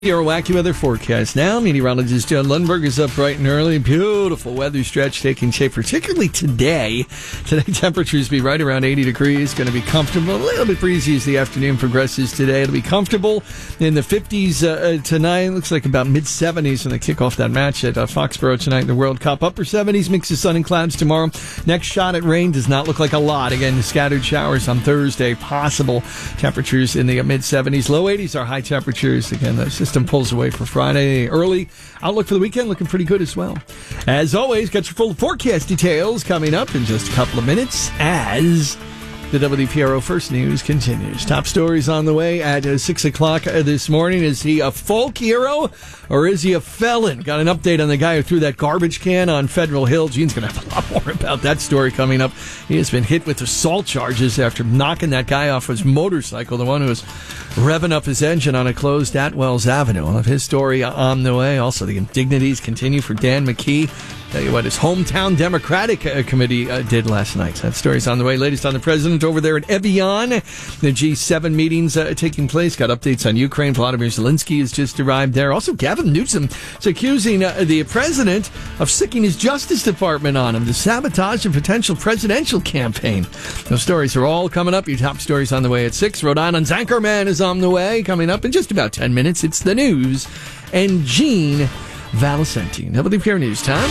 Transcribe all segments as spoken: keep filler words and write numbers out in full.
Your wacky weather forecast now. Meteorologist John Lundberg is up bright and early. Beautiful weather stretch taking shape, particularly today. Today, temperatures be right around eighty degrees. Going to be comfortable. A little bit breezy as the afternoon progresses today. It'll be comfortable in the fifties uh, tonight. Looks like about mid-seventies when they kick off that match at uh, Foxborough tonight in the World Cup. Upper seventies, mix of sun and clouds tomorrow. Next shot at rain does not look like a lot. Again, scattered showers on Thursday. Possible temperatures in the mid-seventies. Low eighties are high temperatures. Again, the system pulls away for Friday. Early outlook for the weekend looking pretty good as well. As always, got your full forecast details coming up in just a couple of minutes as the W P R O First News continues. Top stories on the way at uh, six o'clock uh, this morning. Is he a folk hero or is he a felon? Got an update on the guy who threw that garbage can on Federal Hill. Gene's going to have a lot more about that story coming up. He has been hit with assault charges after knocking that guy off his motorcycle, the one who was revving up his engine on a closed Atwells Avenue. We'll have his story on the way. Also, the indignities continue for Dan McKee. Tell you what his hometown Democratic uh, committee uh, did last night. That story's on the way. Latest on the president over there in Evian. The G seven meetings uh, taking place. Got updates on Ukraine. Vladimir Zelensky has just arrived there. Also, Gavin Newsom is accusing uh, the president of sicking his Justice Department on him to sabotage a potential presidential campaign. Those stories are all coming up. Your top stories on the way at six. Rhode Island's Anchorman is on the way. Coming up in just about ten minutes. It's the news. And Gene Valicenti. W P R News time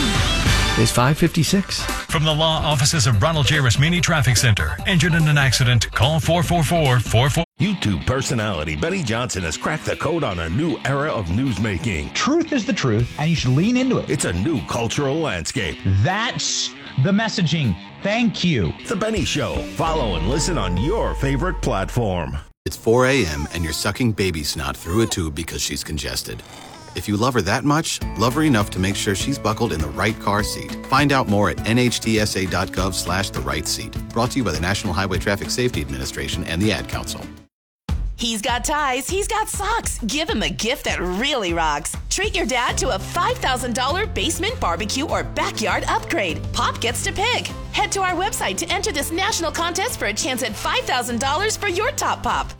is five fifty-six. From the law offices of Ronald J. Rasmini Traffic Center. Injured in an accident? Call four four four, four four. YouTube personality Benny Johnson has cracked the code on a new era of newsmaking. Truth is the truth, and you should lean into it. It's a new cultural landscape. That's the messaging. Thank you. The Benny Show. Follow and listen on your favorite platform. It's four a.m. and you're sucking baby snot through a tube because she's congested. If you love her that much, love her enough to make sure she's buckled in the right car seat. Find out more at nhtsa.gov slash the right seat. Brought to you by the National Highway Traffic Safety Administration and the Ad Council. He's got ties, he's got socks. Give him a gift that really rocks. Treat your dad to a five thousand dollars basement barbecue or backyard upgrade. Pop gets to pick. Head to our website to enter this national contest for a chance at five thousand dollars for your top pop.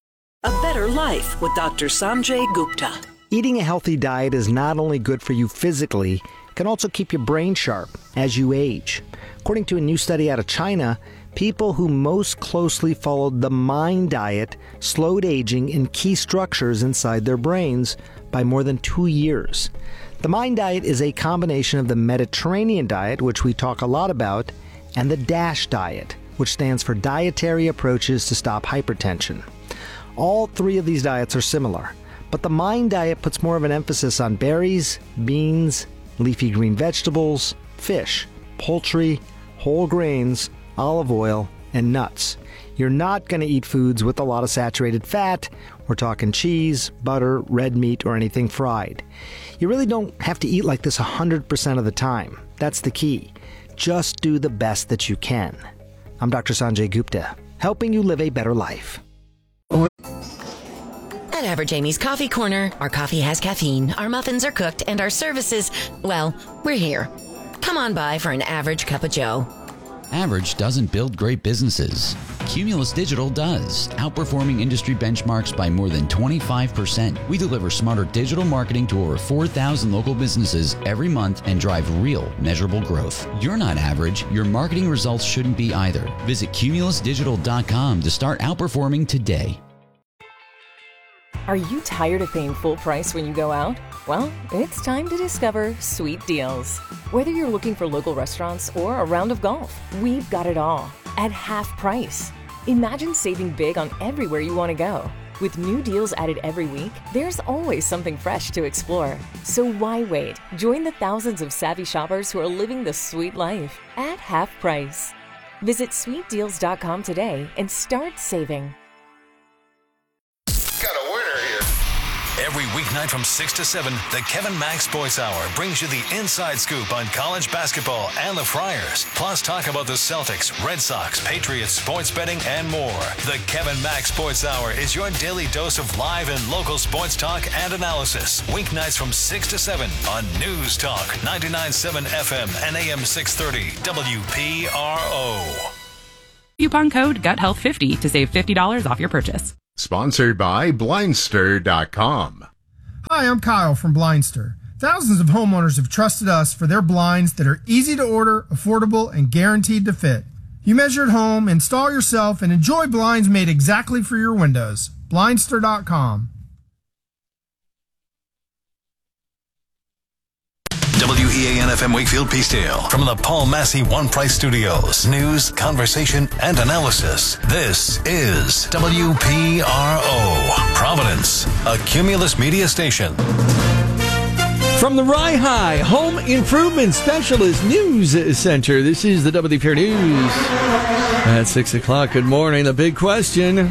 A better life with Doctor Sanjay Gupta. Eating a healthy diet is not only good for you physically, it can also keep your brain sharp as you age. According to a new study out of China, people who most closely followed the MIND diet slowed aging in key structures inside their brains by more than two years. The MIND diet is a combination of the Mediterranean diet, which we talk a lot about, and the DASH diet, which stands for Dietary Approaches to Stop Hypertension. All three of these diets are similar. But the MIND diet puts more of an emphasis on berries, beans, leafy green vegetables, fish, poultry, whole grains, olive oil, and nuts. You're not going to eat foods with a lot of saturated fat. We're talking cheese, butter, red meat, or anything fried. You really don't have to eat like this one hundred percent of the time. That's the key. Just do the best that you can. I'm Doctor Sanjay Gupta, helping you live a better life. At Average Amy's Coffee Corner, our coffee has caffeine, our muffins are cooked, and our services, well, we're here. Come on by for an average cup of joe. Average doesn't build great businesses. Cumulus Digital does, outperforming industry benchmarks by more than twenty-five percent. We deliver smarter digital marketing to over four thousand local businesses every month and drive real, measurable growth. You're not average. Your marketing results shouldn't be either. Visit cumulus digital dot com to start outperforming today. Are you tired of paying full price when you go out? Well, it's time to discover Sweet Deals. Whether you're looking for local restaurants or a round of golf, we've got it all at half price. Imagine saving big on everywhere you want to go. With new deals added every week, there's always something fresh to explore. So why wait? Join the thousands of savvy shoppers who are living the sweet life at half price. Visit sweet deals dot com today and start saving. Every weeknight from six to seven, the Kevin Mack Sports Hour brings you the inside scoop on college basketball and the Friars. Plus, talk about the Celtics, Red Sox, Patriots, sports betting, and more. The Kevin Mack Sports Hour is your daily dose of live and local sports talk and analysis. Weeknights from six to seven on News Talk, ninety-nine point seven F M and A M six thirty W P R O. Coupon code Gut Health fifty to save fifty dollars off your purchase. Sponsored by Blindster dot com. Hi, I'm Kyle from Blindster. Thousands of homeowners have trusted us for their blinds that are easy to order, affordable, and guaranteed to fit. You measure at home, install yourself, and enjoy blinds made exactly for your windows. Blindster dot com. W E A N F M Wakefield Peacedale from the Paul Massey One Price Studios. News, conversation, and analysis. This is W P R O, Providence, a Cumulus media station. From the Rye High Home Improvement Specialist News Center, this is the W P R News. At six o'clock, good morning. The big question: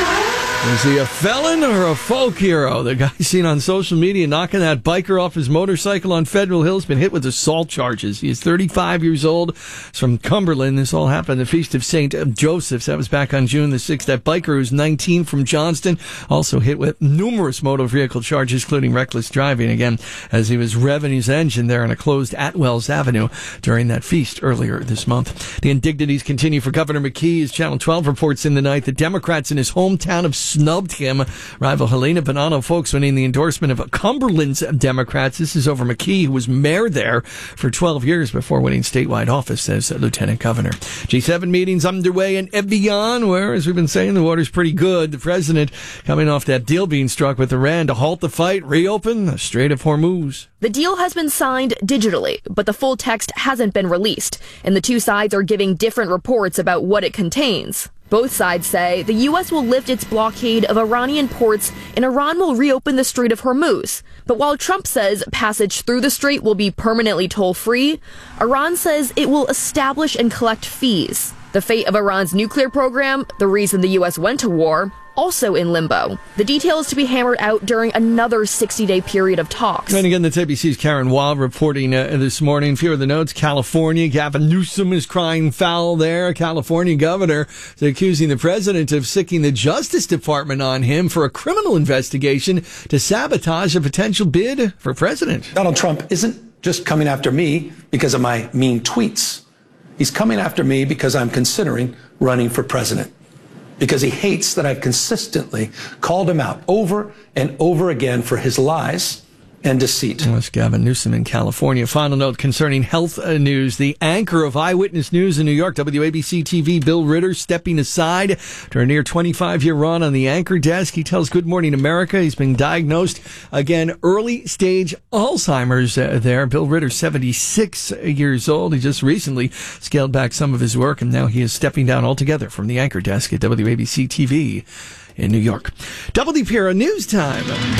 is he a felon or a folk hero? The guy seen on social media knocking that biker off his motorcycle on Federal Hill has been hit with assault charges. He is thirty-five years old. He's from Cumberland. This all happened at the Feast of Saint Joseph's. That was back on June the sixth. That biker, who's nineteen, from Johnston, also hit with numerous motor vehicle charges, including reckless driving, again, as he was revving his engine there on a closed Atwells Avenue during that feast earlier this month. The indignities continue for Governor McKee. As Channel twelve reports in the night, the Democrats in his hometown of snubbed him. Rival Helena Bonanno folks winning the endorsement of Cumberland's Democrats. This is over McKee, who was mayor there for twelve years before winning statewide office as lieutenant governor. G seven meetings underway in Evian, where, as we've been saying, the water's pretty good. The president coming off that deal being struck with Iran to halt the fight, reopen the Strait of Hormuz. The deal has been signed digitally, but the full text hasn't been released, and the two sides are giving different reports about what it contains. Both sides say the U S will lift its blockade of Iranian ports and Iran will reopen the Strait of Hormuz. But while Trump says passage through the strait will be permanently toll-free, Iran says it will establish and collect fees. The fate of Iran's nuclear program, the reason the U S went to war, also in limbo. The details to be hammered out during another sixty-day period of talks. And again, that's A B C's Karen Waugh reporting uh, this morning. A few of the notes: California, Gavin Newsom is crying foul there. California governor is accusing the president of sicking the Justice Department on him for a criminal investigation to sabotage a potential bid for president. Donald Trump isn't just coming after me because of my mean tweets. He's coming after me because I'm considering running for president. Because he hates that I've consistently called him out over and over again for his lies and deceit. That's Gavin Newsom in California. Final note concerning health uh, news. The anchor of Eyewitness News in New York, W A B C T V, Bill Ritter, stepping aside after a near twenty-five-year run on the anchor desk. He tells Good Morning America he's been diagnosed, again, early-stage Alzheimer's uh, there. Bill Ritter, seventy-six years old. He just recently scaled back some of his work, and now he is stepping down altogether from the anchor desk at W A B C T V in New York. W P R O News Time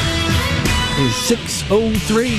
is six oh three.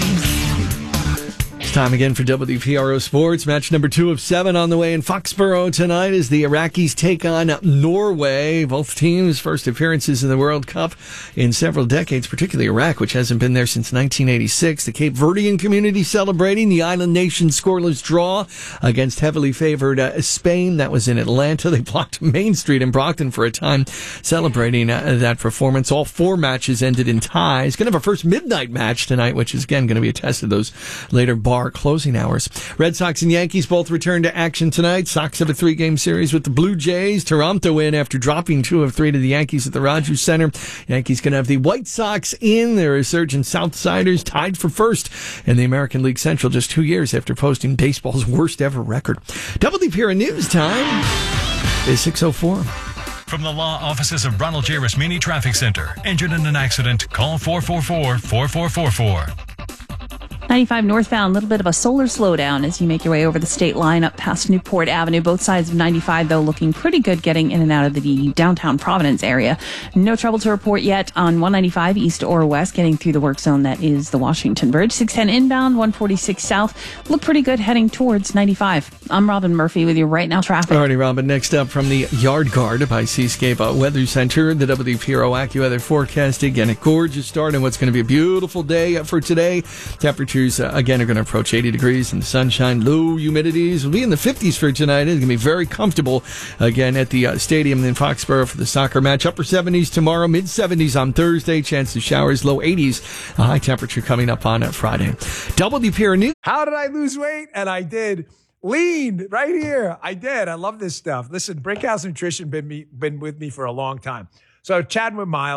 It's time again for W P R O Sports. Match number two of seven on the way in Foxborough tonight as the Iraqis take on Norway. Both teams' first appearances in the World Cup in several decades, particularly Iraq, which hasn't been there since nineteen eighty-six. The Cape Verdean community celebrating the island nation's scoreless draw against heavily favored uh, Spain. That was in Atlanta. They blocked Main Street in Brockton for a time, celebrating uh, that performance. All four matches ended in ties. Going to have a first midnight match tonight, which is, again, going to be a test of those later bar closing hours. Red Sox and Yankees both return to action tonight. Sox have a three-game series with the Blue Jays. Toronto in after dropping two of three to the Yankees at the Rogers Center. Yankees going to have the White Sox in. Their resurgent Southsiders tied for first in the American League Central just two years after posting baseball's worst ever record. W P R O News Time is six oh four. From the law offices of Ronald J. Rasmini Traffic Center. Injured in an accident? Call four four four, four four four four. ninety-five northbound, a little bit of a solar slowdown as you make your way over the state line up past Newport Avenue. Both sides of ninety-five, though, looking pretty good getting in and out of the downtown Providence area. No trouble to report yet on one ninety-five east or west, getting through the work zone that is the Washington Bridge. six ten inbound, one forty-six south. Look pretty good heading towards ninety-five. I'm Robin Murphy with you right now, traffic. Alrighty, Robin. Next up from the Yard Guard by Seascape Weather Center, the W P R O AccuWeather forecast. Again, a gorgeous start and what's going to be a beautiful day for today. Temperatures, uh, again, are going to approach eighty degrees in the sunshine. Low humidities will be in the fifties for tonight. It's going to be very comfortable, again, at the uh, stadium in Foxborough for the soccer match. Upper seventies tomorrow, mid seventies on Thursday. Chance of showers, low eighties. A high temperature coming up on uh, Friday. W P R O News. How did I lose weight? And I did. Lean right here. I did. I love this stuff. Listen, Brickhouse Nutrition been me been with me for a long time. So chatting with Miles,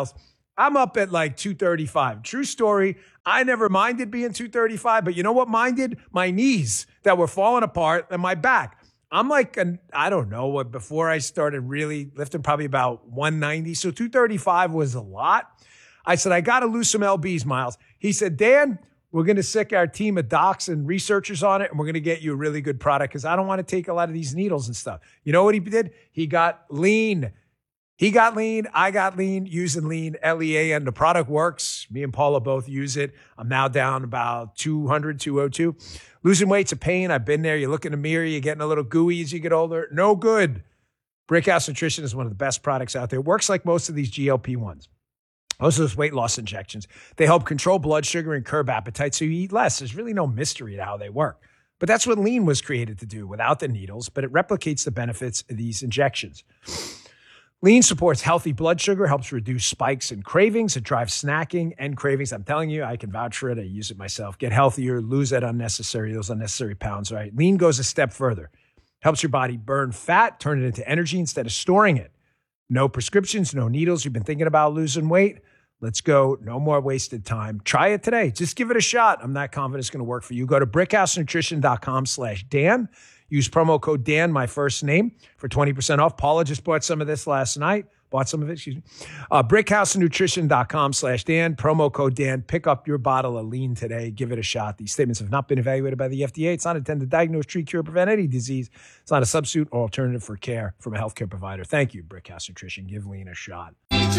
I'm up at like two thirty-five. True story. I never minded being two thirty-five, but you know what minded? My knees that were falling apart and my back. I'm like, an, I don't know, what before I started really lifting, probably about one ninety. So two thirty-five was a lot. I said, I got to lose some L Bs, Miles. He said, Dan, we're going to sick our team of docs and researchers on it, and we're going to get you a really good product because I don't want to take a lot of these needles and stuff. You know what he did? He got lean. He got lean. I got lean using lean, L E A N. The product works. Me and Paula both use it. I'm now down about two hundred, two oh two. Losing weight's a pain. I've been there. You look in the mirror, you're getting a little gooey as you get older. No good. Brickhouse Nutrition is one of the best products out there. It works like most of these G L P ones. Most of those weight loss injections. They help control blood sugar and curb appetite so you eat less. There's really no mystery to how they work. But that's what lean was created to do without the needles, but it replicates the benefits of these injections. Lean supports healthy blood sugar, helps reduce spikes and cravings. It drives snacking and cravings. I'm telling you, I can vouch for it. I use it myself. Get healthier, lose that unnecessary, those unnecessary pounds, right? Lean goes a step further. Helps your body burn fat, turn it into energy instead of storing it. No prescriptions, no needles. You've been thinking about losing weight? Let's go. No more wasted time. Try it today. Just give it a shot. I'm not confident it's going to work for you. Go to brickhousenutrition.com slash Dan. Use promo code Dan, my first name, for twenty percent off. Paula just bought some of this last night. Bought some of it, excuse me. Uh, brickhousenutrition.com slash Dan. Promo code Dan. Pick up your bottle of lean today. Give it a shot. These statements have not been evaluated by the F D A. It's not intended to diagnose, treat, cure, prevent any disease. It's not a substitute or alternative for care from a healthcare provider. Thank you, Brickhouse Nutrition. Give lean a shot.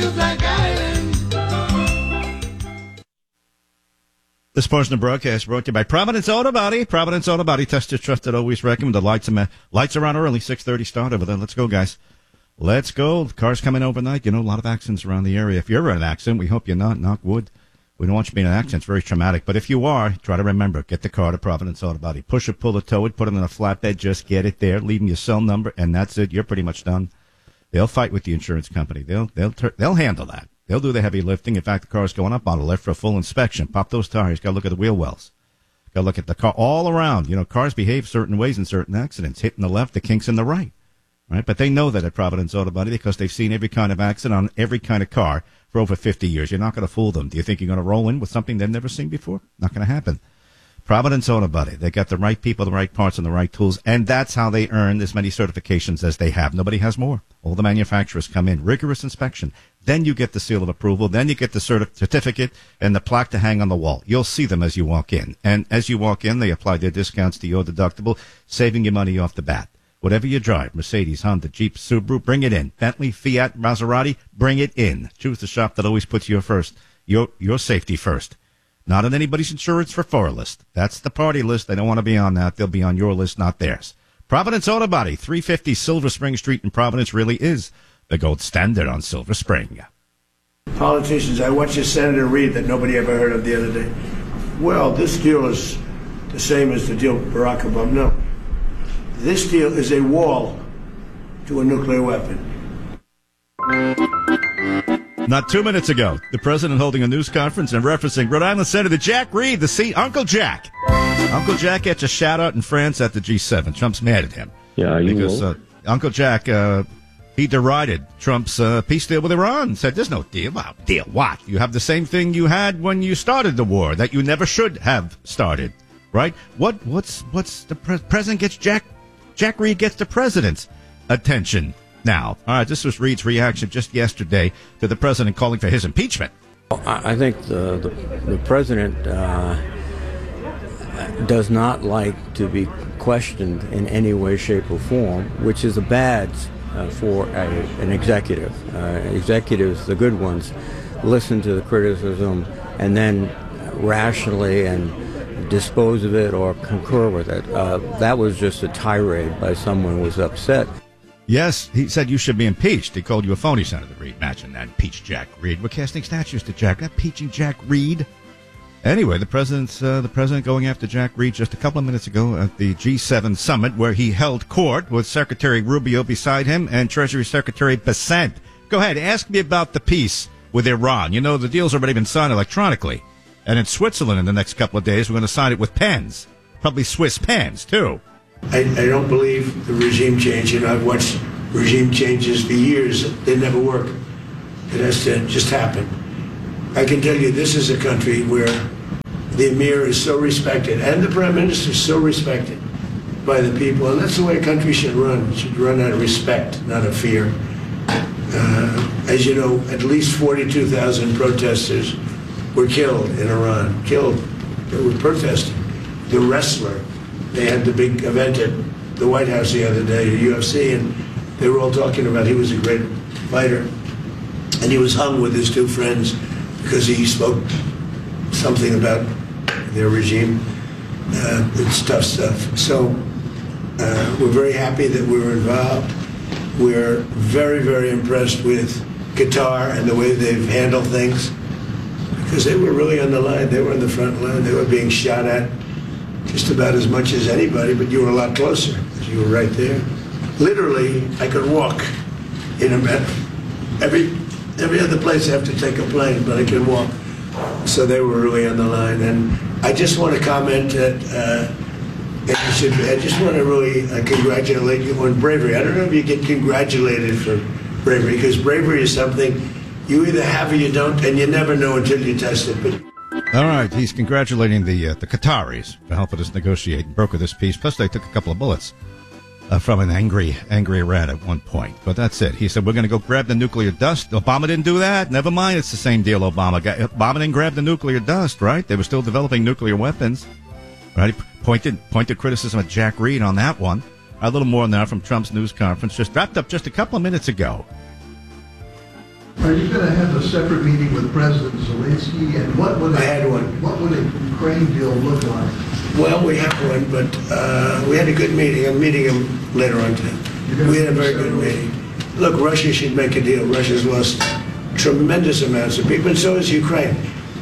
This portion of the broadcast brought to you by Providence Auto Body. Providence Auto Body. Test your trusted, always recommend. The lights are, lights are on early, six thirty start over there. Let's go, guys. Let's go. The car's coming overnight. You know, a lot of accidents around the area. If you're in an accident, we hope you're not. Knock wood. We don't want you to be in an accident. It's very traumatic. But if you are, try to remember, get the car to Providence Auto Body. Push it, pull it, tow it, put it in a flatbed. Just get it there. Leave them your cell number, and that's it. You're pretty much done. They'll fight with the insurance company. They'll they'll they'll handle that. They'll do the heavy lifting. In fact, the car's going up on the left for a full inspection. Pop those tires. Got to look at the wheel wells. Got to look at the car all around. You know, cars behave certain ways in certain accidents. Hitting the left, the kinks in the right. Right? But they know that at Providence Auto Body because they've seen every kind of accident on every kind of car for over fifty years. You're not going to fool them. Do you think you're going to roll in with something they've never seen before? Not going to happen. Providence Auto Body. They got the right people, the right parts, and the right tools, and that's how they earn as many certifications as they have. Nobody has more. All the manufacturers come in, rigorous inspection. Then you get the seal of approval. Then you get the certi- certificate and the plaque to hang on the wall. You'll see them as you walk in. And as you walk in, they apply their discounts to your deductible, saving you money off the bat. Whatever you drive, Mercedes, Honda, Jeep, Subaru, bring it in. Bentley, Fiat, Maserati, bring it in. Choose the shop that always puts your first, your your safety first. Not on anybody's insurance for four list. That's the party list. They don't want to be on that. They'll be on your list, not theirs. Providence Auto Body, three fifty Silver Spring Street in Providence really is the gold standard on Silver Spring. Politicians, I watched a Senator Reid that nobody ever heard of the other day. Well, this deal is the same as the deal with Barack Obama. No. This deal is a wall to a nuclear weapon. Not two minutes ago, the president holding a news conference and referencing Rhode Island Senator Jack Reed, the C, Uncle Jack. Uncle Jack gets a shout-out in France at the G seven. Trump's mad at him. Yeah, you Because uh, Uncle Jack, uh, he derided Trump's uh, peace deal with Iran. Said, there's no deal. Well, deal what? You have the same thing you had when you started the war that you never should have started, right? What? What's what's the pre- president gets Jack, Jack Reed gets the president's attention now. All right, this was Reed's reaction just yesterday to the president calling for his impeachment. I think the, the, the president uh, does not like to be questioned in any way, shape, or form, which is a badge uh, for a, an executive. Uh, executives, the good ones, listen to the criticism and then rationally and dispose of it or concur with it. Uh, that was just a tirade by someone who was upset. Yes, he said you should be impeached. He called you a phony, Senator Reed. Imagine that. Impeach Jack Reed. We're casting statues to Jack. Not impeaching Jack Reed. Anyway, the president's uh, the president going after Jack Reed just a couple of minutes ago at the G seven summit where he held court with Secretary Rubio beside him and Treasury Secretary Bessent. Go ahead, ask me about the peace with Iran. You know, the deal's already been signed electronically. And in Switzerland in the next couple of days, we're going to sign it with pens. Probably Swiss pens, too. I, I don't believe the regime change. You know, I've watched regime changes for years. They never work. It has to just happen. I can tell you this is a country where the Emir is so respected and the Prime Minister is so respected by the people, and that's the way a country should run. It should run out of respect, not of fear. Uh, as you know, at least forty-two thousand protesters were killed in Iran, killed. They were protesting. The wrestler, they had the big event at the White House the other day, U F C, and they were all talking about he was a great fighter. And he was hung with his two friends because he spoke something about their regime. Uh, it's tough stuff. So uh, we're very happy that we were involved. We're very, very impressed with Qatar and the way they've handled things, because they were really on the line. They were on the front line. They were being shot at just about as much as anybody, but you were a lot closer because you were right there. Literally, I could walk in a every every other place I have to take a plane, but I can walk. So they were really on the line, and I just want to comment that uh, you should, I just want to really uh, congratulate you on bravery. I don't know if you get congratulated for bravery, because bravery is something you either have or you don't, and you never know until you test it. But all right, he's congratulating the uh, the Qataris for helping us negotiate and broker this peace. Plus, they took a couple of bullets uh, from an angry, angry Iran at one point. But that's it. He said, we're going to go grab the nuclear dust. Obama didn't do that. Never mind, it's the same deal, Obama. Got, Obama didn't grab the nuclear dust, right? They were still developing nuclear weapons. Right? He pointed, pointed criticism at Jack Reed on that one. A little more now from Trump's news conference, just wrapped up just a couple of minutes ago. Are you going to have a separate meeting with President Zelensky? And what would a, I had one. What would a Ukraine deal look like? Well, we have one, but uh, we had a good meeting. I'm meeting him later on today. We had a very good meeting. Look, Russia should make a deal. Russia's lost tremendous amounts of people, and so has Ukraine.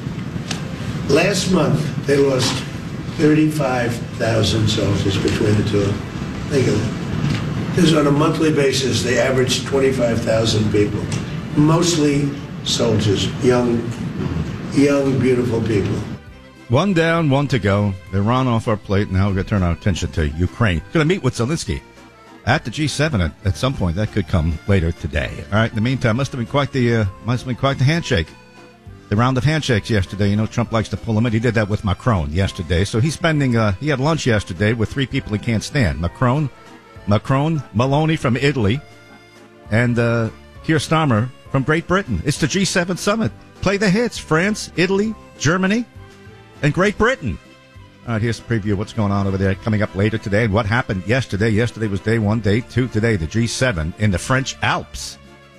Last month, they lost thirty-five thousand soldiers between the two of them. Think of that. This is on a monthly basis. They average twenty-five thousand people. Mostly soldiers, young, young, beautiful people. One down, one to go. Iran off our plate. Now we're going to turn our attention to Ukraine. Going to meet with Zelensky at the G seven at, at some point. That could come later today. All right. In the meantime, must have been quite the uh, must have been quite the handshake. The round of handshakes yesterday. You know, Trump likes to pull them in. He did that with Macron yesterday. So he's spending. Uh, he had lunch yesterday with three people he can't stand: Macron, Macron, Meloni from Italy, and uh, Keir Starmer from Great Britain. It's the G seven summit. Play the hits. France, Italy, Germany, and Great Britain. All right, here's a preview of what's going on over there coming up later today and what happened yesterday. Yesterday was day one, day two today, the G seven in the French Alps.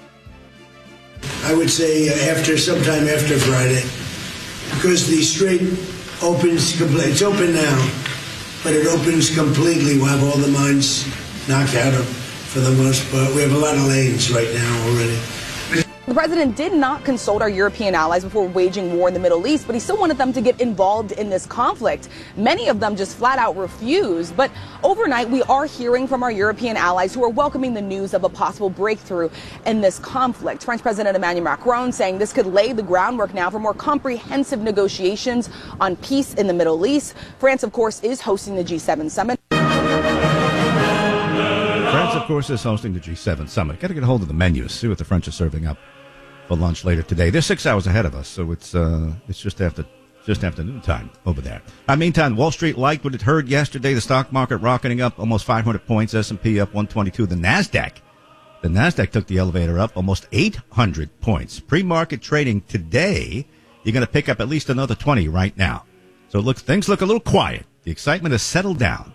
I would say uh, after sometime after Friday, because the strait opens completely. It's open now, but it opens completely. We'll have all the mines knocked out of for the most part. We have a lot of lanes right now already. The president did not consult our European allies before waging war in the Middle East, but he still wanted them to get involved in this conflict. Many of them just flat out refused. But overnight, we are hearing from our European allies who are welcoming the news of a possible breakthrough in this conflict. French President Emmanuel Macron saying this could lay the groundwork now for more comprehensive negotiations on peace in the Middle East. France, of course, is hosting the G seven summit. France, of course, is hosting the G seven summit. Got to get a hold of the menus, see what the French are serving up for lunch later today. They're six hours ahead of us, so it's uh, it's just after just afternoon time over there. Uh, meantime, Wall Street liked what it heard yesterday. The stock market rocketing up almost five hundred points. S and P up one twenty-two. The Nasdaq, the Nasdaq took the elevator up almost eight hundred points. Pre-market trading today, you're going to pick up at least another twenty right now. So it looks things look a little quiet. The excitement has settled down.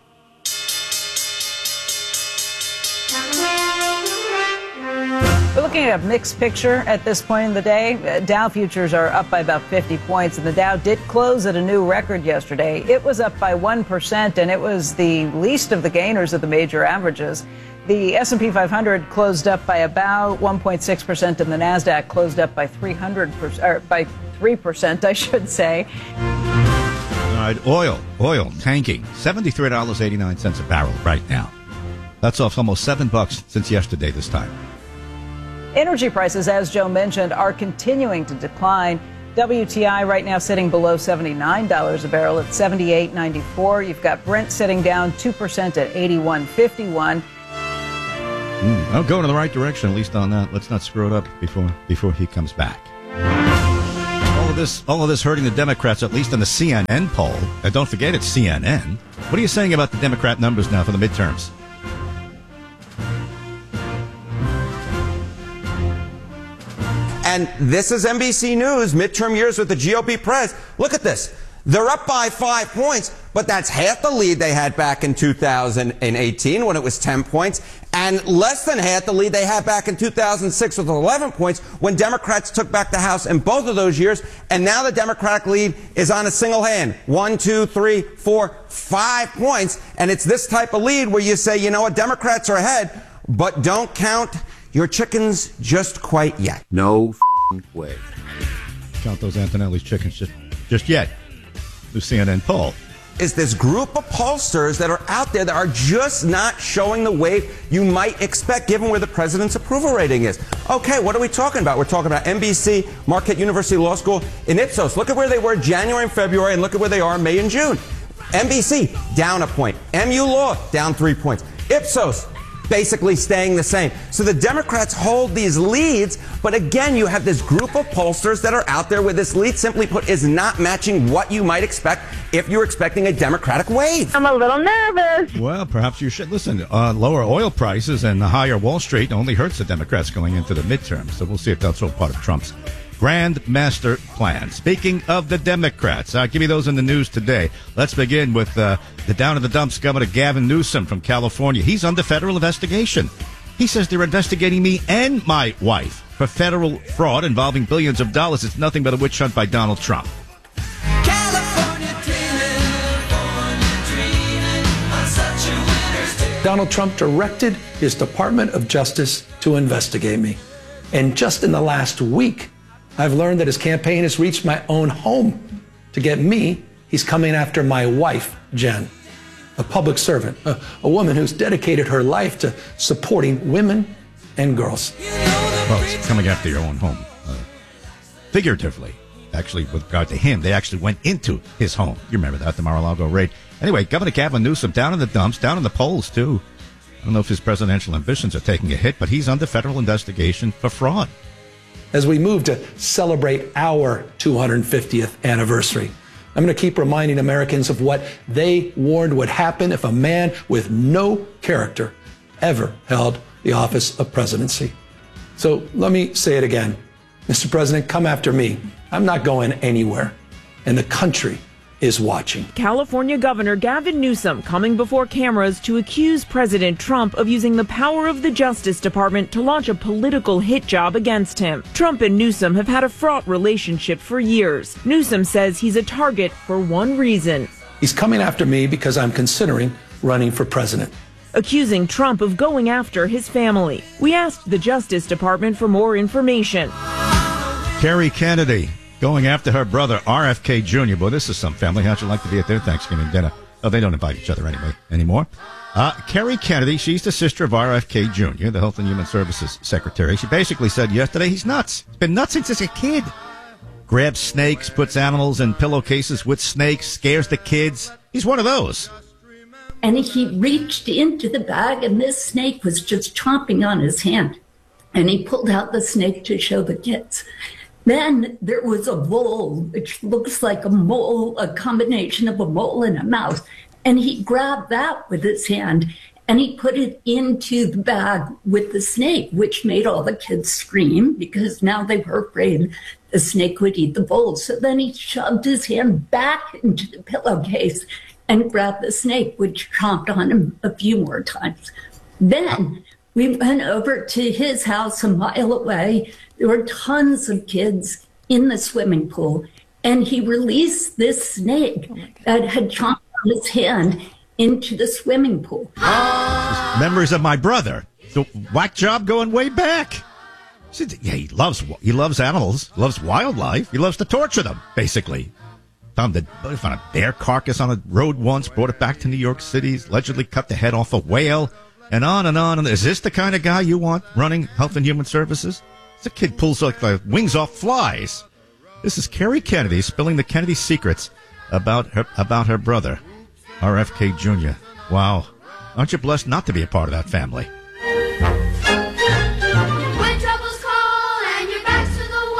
We're looking at a mixed picture at this point in the day. Dow futures are up by about fifty points, and the Dow did close at a new record yesterday. It was up by one percent, and it was the least of the gainers of the major averages. The S and P five hundred closed up by about one point six percent, and the Nasdaq closed up by three hundred percent, or by three percent, I should say. All right, oil, oil tanking, seventy-three dollars and eighty-nine cents a barrel right now. That's off almost seven bucks since yesterday this time. Energy prices, as Joe mentioned, are continuing to decline. W T I right now sitting below seventy-nine dollars a barrel at seventy-eight ninety-four. You've got Brent sitting down two percent at eighty-one fifty-one. Mm, I'll go in the right direction, at least on that. Let's not screw it up before before he comes back. All of of this, all of this hurting the Democrats, at least in the C N N poll. And don't forget, it's C N N. What are you saying about the Democrat numbers now for the midterms? And this is N B C News, midterm years with the G O P press. Look at this. They're up by five points, but that's half the lead they had back in two thousand eighteen when it was ten points, and less than half the lead they had back in two thousand six with eleven points when Democrats took back the House in both of those years. And now the Democratic lead is on a single hand. One, two, three, four, five points. And it's this type of lead where you say, you know what, Democrats are ahead, but don't count your chickens just quite yet. No f***ing way. Count those Antonelli's chickens just, just yet. The C N N poll is this group of pollsters that are out there that are just not showing the weight you might expect given where the president's approval rating is. Okay, what are we talking about? We're talking about N B C, Marquette University Law School, and Ipsos. Look at where they were January and February, and look at where they are May and June. N B C, down a point. M U Law, down three points. Ipsos, basically staying the same. So the Democrats hold these leads, but again, you have this group of pollsters that are out there where this lead, simply put, is not matching what you might expect if you're expecting a Democratic wave. I'm a little nervous. Well, perhaps you should listen. Uh, lower oil prices and the higher Wall Street only hurts the Democrats going into the midterms. So we'll see if that's all part of Trump's grand master plan. Speaking of the Democrats, uh, give me those in the news today. Let's begin with uh, the down-in-the-dumps Governor Gavin Newsom from California. He's under federal investigation. He says they're investigating me and my wife for federal fraud involving billions of dollars. It's nothing but a witch hunt by Donald Trump. Donald Trump directed his Department of Justice to investigate me. And just in the last week, I've learned that his campaign has reached my own home. To get me, he's coming after my wife, Jen, a public servant, a, a woman who's dedicated her life to supporting women and girls. Well, it's coming after your own home, uh, figuratively. Actually, with regard to him, they actually went into his home. You remember that, the Mar-a-Lago raid. Anyway, Governor Gavin Newsom down in the dumps, down in the polls, too. I don't know if his presidential ambitions are taking a hit, but he's under federal investigation for fraud. As we move to celebrate our two hundred fiftieth anniversary, I'm going to keep reminding Americans of what they warned would happen if a man with no character ever held the office of presidency. So let me say it again. Mister President, come after me. I'm not going anywhere, and the country is watching. California Governor Gavin Newsom coming before cameras to accuse President Trump of using the power of the Justice Department to launch a political hit job against him. Trump and Newsom have had a fraught relationship for years. Newsom says he's a target for one reason. He's coming after me because I'm considering running for president. Accusing Trump of going after his family. We asked the Justice Department for more information. Kerry Kennedy going after her brother, R F K Junior Boy, this is some family. How'd you like to be at their Thanksgiving dinner? Oh, they don't invite each other anyway anymore. Uh, Kerry Kennedy, she's the sister of R F K Junior, the Health and Human Services Secretary. She basically said yesterday he's nuts. He's been nuts since he's a kid. Grabs snakes, puts animals in pillowcases with snakes, scares the kids. He's one of those. And he reached into the bag, and this snake was just chomping on his hand. And he pulled out the snake to show the kids. Then there was a vole, which looks like a mole, a combination of a mole and a mouse. And he grabbed that with his hand and he put it into the bag with the snake, which made all the kids scream because now they were afraid the snake would eat the vole. So then he shoved his hand back into the pillowcase and grabbed the snake, which chomped on him a few more times. Then we went over to his house a mile away. There were tons of kids in the swimming pool, and he released this snake oh that had chomped on his hand into the swimming pool. Memories of my brother. The whack job going way back. Yeah, he loves he loves animals, loves wildlife. He loves to torture them, basically. Found, the, found a bear carcass on a road once, brought it back to New York City, allegedly cut the head off a whale, and on and on. And is this the kind of guy you want running Health and Human Services? This kid pulls like the wings off flies. This is Kerry Kennedy spilling the Kennedy secrets about her about her brother, R F K Junior Wow. Aren't you blessed not to be a part of that family? When troubles call and your back's to the wall,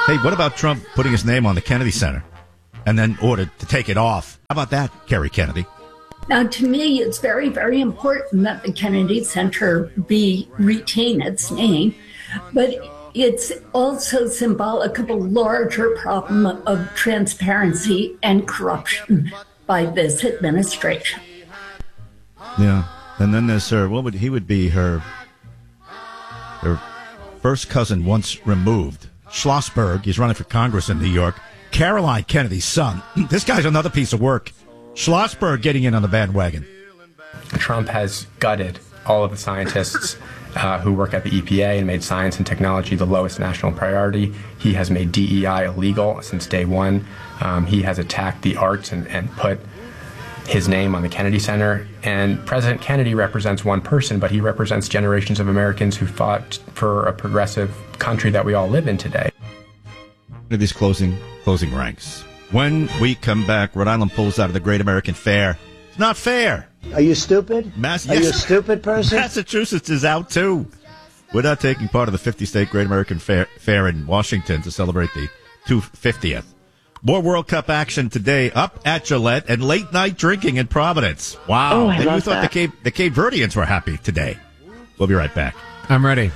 Hey, what about Trump putting his name on the Kennedy Center and then ordered to take it off? How about that, Kerry Kennedy? Now, to me, it's very, very important that the Kennedy Center be retain its name, but it's also symbolic of a larger problem of transparency and corruption by this administration. Yeah, and then there's her. What would he would be her? Her first cousin once removed, Schlossberg. He's running for Congress in New York. Caroline Kennedy's son. This guy's another piece of work. Schlossberg getting in on the bandwagon. Trump has gutted all of the scientists uh, who work at the E P A and made science and technology the lowest national priority. He has made D E I illegal since day one. Um, he has attacked the arts and, and put his name on the Kennedy Center. And President Kennedy represents one person, but he represents generations of Americans who fought for a progressive country that we all live in today. These closing closing ranks. When we come back, Rhode Island pulls out of the Great American Fair. It's not fair. Are you stupid? Mass- Are yes. you a stupid person? Massachusetts is out, too. We're not taking part of the fifty-state Great American Fair, Fair in Washington to celebrate the two hundred fiftieth. More World Cup action today up at Gillette and late-night drinking in Providence. Wow. Oh, I and love you thought that. the Cape, the Cape Verdeans were happy today. We'll be right back. I'm ready.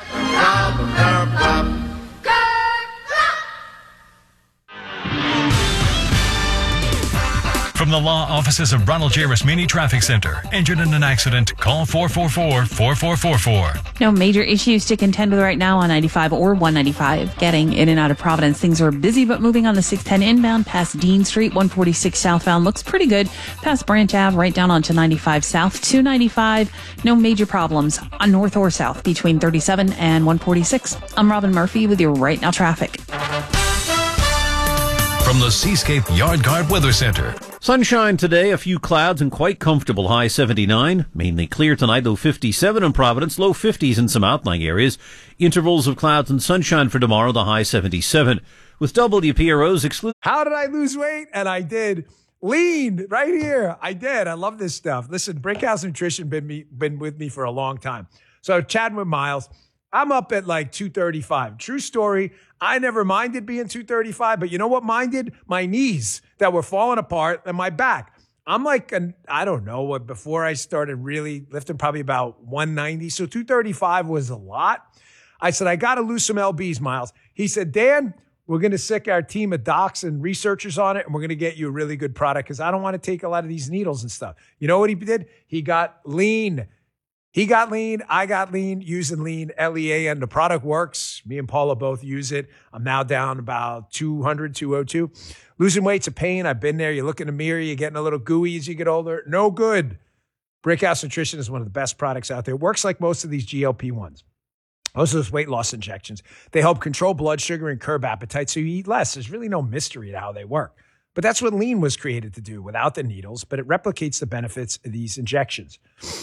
From the law offices of Ronald J. Rasmini Traffic Center. Injured in an accident? Call four four four, four four four four. No major issues to contend with right now on ninety-five or one ninety-five. Getting in and out of Providence. Things are busy, but moving on the six ten inbound past Dean Street. one forty-six southbound looks pretty good. Past Branch Ave, right down onto ninety-five south. two ninety-five, no major problems on north or south between thirty-seven and one forty-six. I'm Robin Murphy with your Right Now traffic. From the Seascape Yard Guard Weather Center. Sunshine today, a few clouds and quite comfortable, high seventy-nine. Mainly clear tonight, low fifty-seven in Providence, low fifties in some outlying areas. Intervals of clouds and sunshine for tomorrow, the high seventy-seven. With W P R O's exclusive. How did I lose weight? And I did. Lean right here. I did. I love this stuff. Listen, Brickhouse Nutrition been me been with me for a long time. So chatting with Miles. I'm up at like two thirty-five. True story. I never minded being two thirty-five, but you know what minded? My knees that were falling apart and my back. I'm like, an, I don't know, what before I started really lifting, probably about one ninety. So two thirty-five was a lot. I said, I got to lose some L Bs, Miles. He said, Dan, we're going to sick our team of docs and researchers on it, and we're going to get you a really good product because I don't want to take a lot of these needles and stuff. You know what he did? He got lean. He got lean. I got lean using lean, L E A N. The product works. Me and Paula both use it. I'm now down about two hundred, two oh two. Losing weight's a pain. I've been there. You look in the mirror. You're getting a little gooey as you get older. No good. Brickhouse Nutrition is one of the best products out there. It works like most of these G L P ones. Most of those weight loss injections. They help control blood sugar and curb appetite so you eat less. There's really no mystery to how they work. But that's what lean was created to do without the needles, but it replicates the benefits of these injections.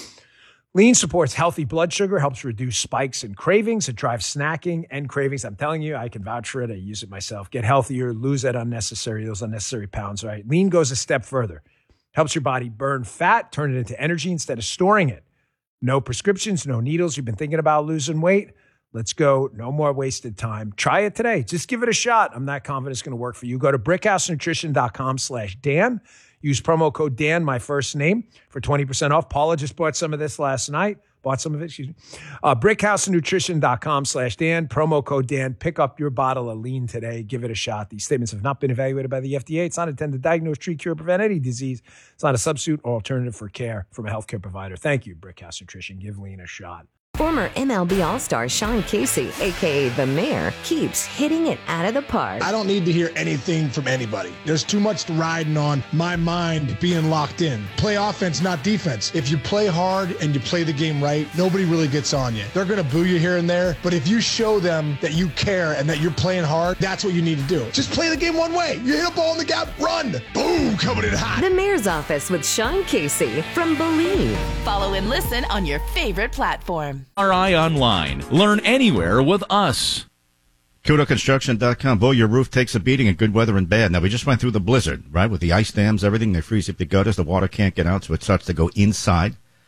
Lean supports healthy blood sugar, helps reduce spikes and cravings. It drives snacking and cravings. I'm telling you, I can vouch for it. I use it myself. Get healthier, lose that unnecessary, those unnecessary pounds, right? Lean goes a step further. Helps your body burn fat, turn it into energy instead of storing it. No prescriptions, no needles. You've been thinking about losing weight? Let's go. No more wasted time. Try it today. Just give it a shot. I'm not confident it's going to work for you. Go to brickhousenutrition.com slash Dan. Use promo code Dan, my first name, for twenty percent off. Paula just bought some of this last night. Bought some of it, excuse me. Uh, brickhousenutrition.com slash Dan. Promo code Dan. Pick up your bottle of lean today. Give it a shot. These statements have not been evaluated by the F D A. It's not intended to diagnose, treat, cure, or prevent any disease. It's not a substitute or alternative for care from a healthcare provider. Thank you, Brickhouse Nutrition. Give lean a shot. Former M L B All-Star Sean Casey, a k a. The Mayor, keeps hitting it out of the park. I don't need to hear anything from anybody. There's too much riding on my mind being locked in. Play offense, not defense. If you play hard and you play the game right, nobody really gets on you. They're going to boo you here and there, but if you show them that you care and that you're playing hard, that's what you need to do. Just play the game one way. You hit a ball in the gap, run. Boom, coming in hot. The Mayor's Office with Sean Casey from Believe. Follow and listen on your favorite platform. R I Online. Learn anywhere with us. Kudo Construction dot com. Boy, your roof takes a beating in good weather and bad. Now, we just went through the blizzard, right? With the ice dams, everything. They freeze up the gutters. The water can't get out, so it starts to go inside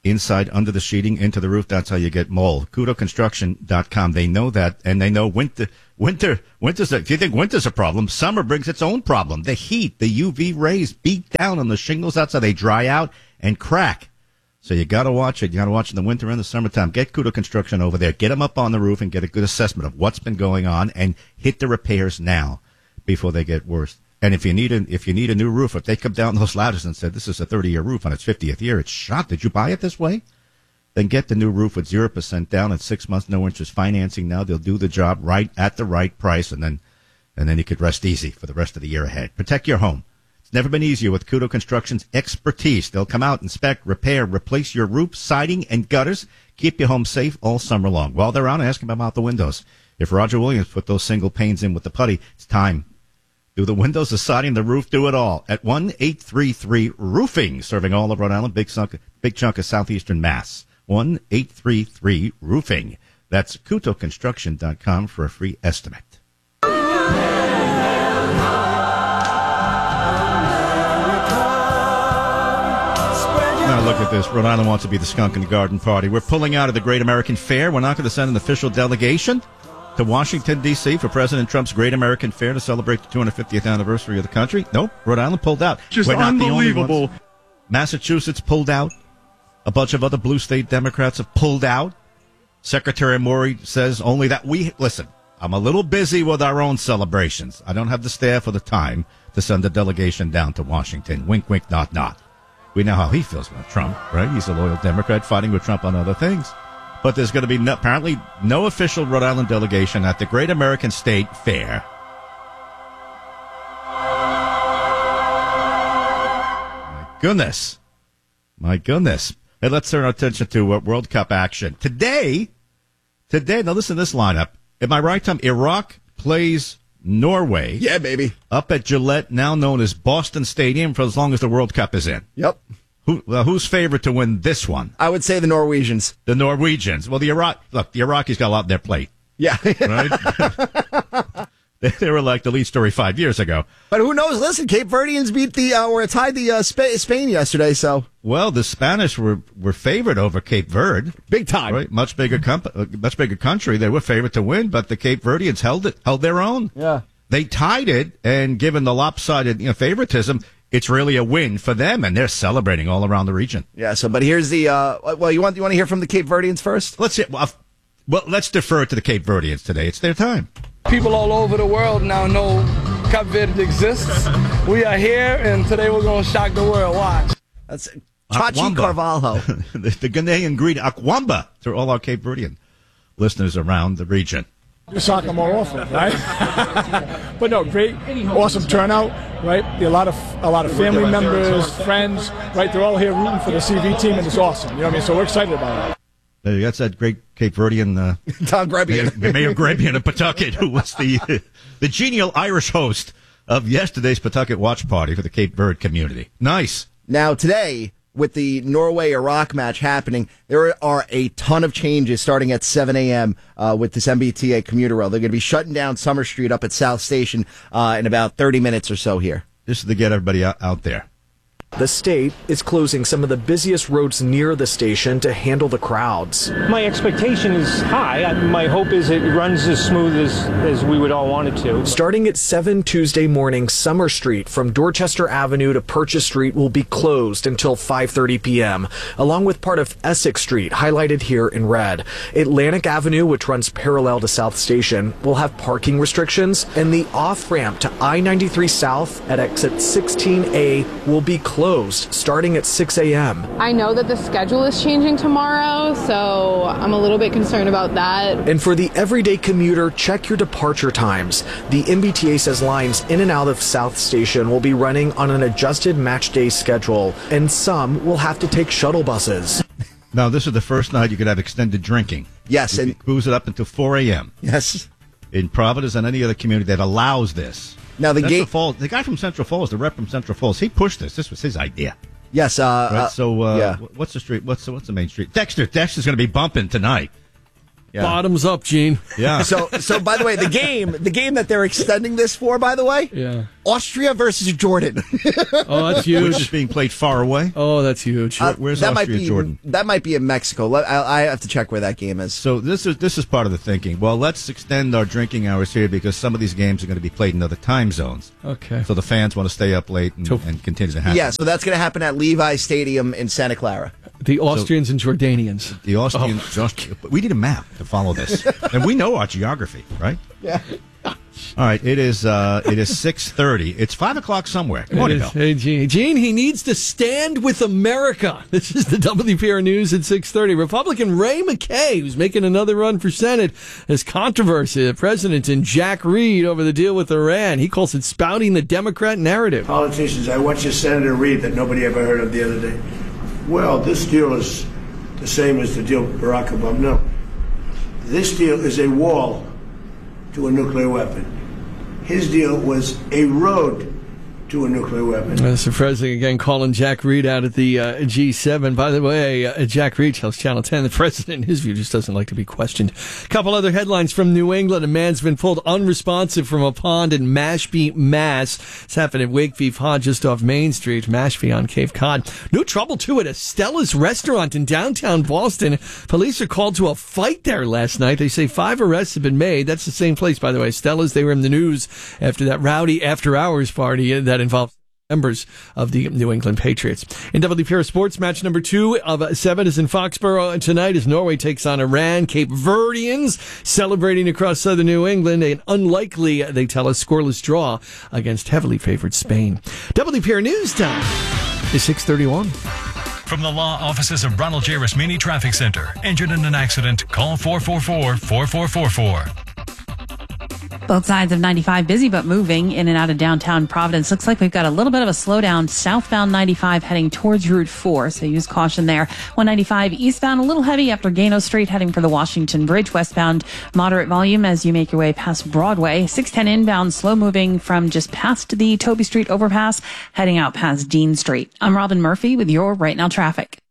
inside, under the sheeting, into the roof. That's how you get mold. Kudo Construction dot com. They know that, and they know winter, winter, winter's a, if you think winter's a problem, summer brings its own problem. The heat, the U V rays beat down on the shingles. That's how they dry out and crack. So you got to watch it. You got to watch in the winter and the summertime. Get Kudo Construction over there. Get them up on the roof and get a good assessment of what's been going on and hit the repairs now before they get worse. And if you need a, if you need a new roof, if they come down those ladders and said, this is a thirty-year roof on its fiftieth year, it's shot. Did you buy it this way? Then get the new roof with zero percent down and six months no interest financing now. They'll do the job right at the right price, and then and then you could rest easy for the rest of the year ahead. Protect your home. It's never been easier with Kudo Construction's expertise. They'll come out, inspect, repair, replace your roof, siding, and gutters. Keep your home safe all summer long. While they're out, ask them about the windows. If Roger Williams put those single panes in with the putty, it's time. Do the windows, the siding, the roof, do it all. At one eight three three Roofing, serving all of Rhode Island, big chunk, big chunk of southeastern Mass. one eight three three Roofing. That's Kudo Construction dot com for a free estimate. Now look at this. Rhode Island wants to be the skunk in the garden party. We're pulling out of the Great American Fair. We're not going to send an official delegation to Washington, D C for President Trump's Great American Fair to celebrate the two hundred fiftieth anniversary of the country. Nope, Rhode Island pulled out. Just We're not unbelievable. The only ones. Massachusetts pulled out. A bunch of other blue state Democrats have pulled out. Secretary Maury says only that we... Listen, I'm a little busy with our own celebrations. I don't have the staff or the time to send a delegation down to Washington. Wink, wink, nod, nod. We know how he feels about Trump, right? He's a loyal Democrat fighting with Trump on other things. But there's going to be no, apparently no official Rhode Island delegation at the Great American State Fair. My goodness. My goodness. Hey, let's turn our attention to uh, World Cup action. Today, today, now listen to this lineup. Am I right, Tom? Iraq plays Norway. Yeah, baby. Up at Gillette, now known as Boston Stadium, for as long as the World Cup is in. Yep. Who, uh, who's favored to win this one? I would say the Norwegians. The Norwegians. Well, the Iraq, look, the Iraqis got a lot on their plate. Yeah. Right? they, they were like the lead story five years ago. But who knows? Listen, Cape Verdeans beat the, uh, or tied the uh, Sp- Spain yesterday, so. Well, the Spanish were, were favored over Cape Verde. Big time. Right? Much bigger comp- uh, much bigger country. They were favored to win, but the Cape Verdeans held it, held their own. Yeah. They tied it, and given the lopsided you know, favoritism, it's really a win for them, and they're celebrating all around the region. Yeah. So, but here's the. Uh, well, you want you want to hear from the Cape Verdeans first? Let's well, uh, well, let's defer to the Cape Verdeans today. It's their time. People all over the world now know Cape Verde exists. We are here, and today we're going to shock the world. Watch. That's Chachi Carvalho, the, the Ghanaian greet Akwamba to all our Cape Verdean listeners around the region. Do soccer more often, right? But no, great, awesome turnout, right? There are a lot of a lot of family members, friends, right? They're all here rooting for the C V team, and it's awesome. You know what I mean? So we're excited about it. There, that's that great Cape Verdean uh, Tom Grebian, Mayor, Mayor Grebian of Pawtucket, who was the uh, the genial Irish host of yesterday's Pawtucket Watch Party for the Cape Verde community. Nice. Now today, with the Norway-Iraq match happening, there are a ton of changes starting at seven a.m. Uh, with this M B T A commuter rail. They're going to be shutting down Summer Street up at South Station uh, in about thirty minutes or so here. This is to get everybody out, out there. The state is closing some of the busiest roads near the station to handle the crowds. My expectation is high. My hope is it runs as smooth as, as we would all want it to. Starting at seven Tuesday morning, Summer Street from Dorchester Avenue to Purchase Street will be closed until five thirty p.m., along with part of Essex Street, highlighted here in red. Atlantic Avenue, which runs parallel to South Station, will have parking restrictions, and the off-ramp to I ninety-three South at exit sixteen A will be closed. Closed starting at six a.m. I know that the schedule is changing tomorrow, so I'm a little bit concerned about that. And for the everyday commuter, check your departure times. The M B T A says lines in and out of South Station will be running on an adjusted match day schedule, and some will have to take shuttle buses. Now, this is the first night you could have extended drinking. Yes. You and booze it up until four a.m. Yes. In Providence and any other community that allows this. Now the Central gate, Falls, the guy from Central Falls, the rep from Central Falls, he pushed this. This was his idea. Yes. Uh, right? uh, so, uh, yeah. what's the street? What's the, what's the main street? Dexter. Dexter's going to be bumping tonight. Yeah. Bottoms up, Gene. Yeah. So, so by the way, the game, the game that they're extending this for, by the way, yeah, Austria versus Jordan. Oh, that's huge. Which is being played far away. Oh, that's huge. Uh, Where's that Austria, might be, Jordan? That might be in Mexico. Let- I, I have to check where that game is. So this is this is part of the thinking. Well, let's extend our drinking hours here because some of these games are going to be played in other time zones. Okay. So the fans want to stay up late and, and continue to happen. Yeah, so that's going to happen at Levi Stadium in Santa Clara. The Austrians so, and Jordanians. The Austrians. Oh. We need a map to follow this, and we know our geography, right? Yeah. All right. It is. Uh, it is six thirty. It's five o'clock somewhere. Good morning, Bill. Hey, Gene. Gene. He needs to stand with America. This is the W P R News at six thirty. Republican Ray McKay, who's making another run for Senate, has controversy. The president and Jack Reed over the deal with Iran. He calls it spouting the Democrat narrative. Politicians, I watched Senator Reed that nobody ever heard of the other day. Well, this deal is the same as the deal with Barack Obama. No. This deal is a wall to a nuclear weapon. His deal was a road to a nuclear weapon. Mister President again calling Jack Reed out at the uh, G seven. By the way, uh, Jack Reed tells Channel ten the president, in his view, just doesn't like to be questioned. A couple other headlines from New England. A man's been pulled unresponsive from a pond in Mashpee, Mass. It's happened at Wakefee Pond just off Main Street, Mashpee on Cape Cod. No trouble, too, at a Stella's restaurant in downtown Boston. Police are called to a fight there last night. They say five arrests have been made. That's the same place, by the way. Stella's, they were in the news after that rowdy after-hours party that involves members of the New England Patriots. In W P R Sports, match number two of seven is in Foxborough tonight as Norway takes on Iran. Cape Verdeans celebrating across southern New England. An unlikely, they tell us, scoreless draw against heavily favored Spain. W P R News time is six thirty-one. From the law offices of Ronald J. Rasmini Traffic Center. Injured in an accident? Call four four four, four four four four. Both sides of ninety-five busy but moving in and out of downtown Providence. Looks like we've got a little bit of a slowdown southbound ninety-five heading towards Route four, so use caution there. one ninety-five eastbound a little heavy after Gano Street heading for the Washington Bridge. Westbound moderate volume as you make your way past Broadway. six ten inbound slow moving from just past the Toby Street overpass heading out past Dean Street. I'm Robin Murphy with your Right Now traffic.